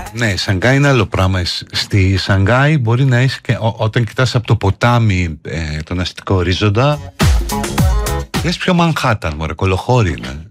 Ναι, η Σανγκάη είναι άλλο πράγμα. Στη Σανγκάη μπορεί να είσαι και όταν κοιτάς από το ποτάμι τον αστικό ορίζοντα, λες πιο Μανχάταν, μωρέ, κολοχώρι είναι.